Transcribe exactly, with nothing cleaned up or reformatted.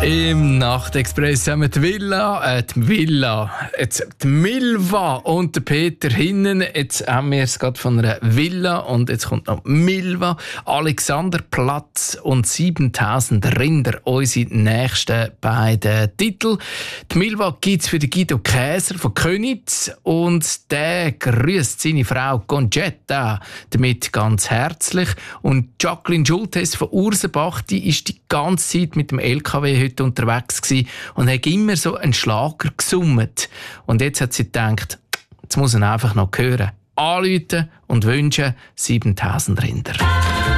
Im Nachtexpress haben wir die Villa, äh, die Villa, jetzt die Milva und der Peter hinten. Jetzt haben wir es gerade von einer Villa und jetzt kommt noch Milva, Alexanderplatz und siebentausend Rinder, unsere nächsten beiden Titel. Die Milva gibt es für den Guido Käser von Königs und der grüßt seine Frau Concetta damit ganz herzlich. Und Jacqueline Schultes von Ursenbach, die ist die ganze Zeit mit dem L K W heute unterwegs gewesen und hat immer so einen Schlager gesummt. Und jetzt hat sie gedacht, jetzt muss er einfach noch hören. Anrufen und wünschen siebentausend Rinder.